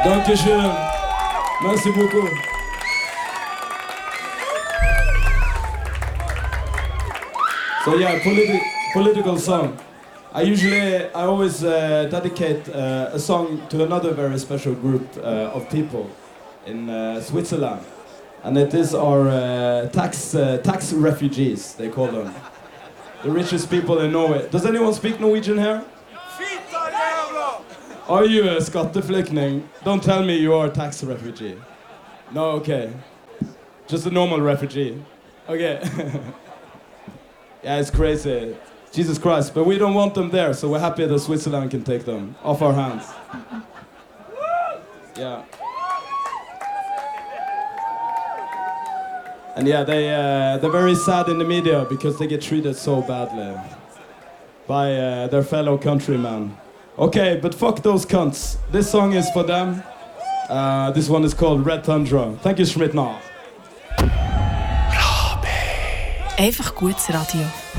Dankeschön. Merci beaucoup. So yeah, political song. I always dedicate a song to another very special group of people in Switzerland, and it is our tax refugees. They call them the richest people in Norway. Does anyone speak Norwegian here? Are you a skatteflyktning? Don't tell me you are a tax refugee. No, okay. Just a normal refugee. Okay. Yeah, it's crazy. Jesus Christ. But we don't want them there, so we're happy that Switzerland can take them off our hands. Yeah. And yeah, they're very sad in the media because they get treated so badly by their fellow countrymen. Okay, but fuck those cunts. This song is for them. This one is called Red Tundra. Thank you, Schmidt. Einfach gutes Radio.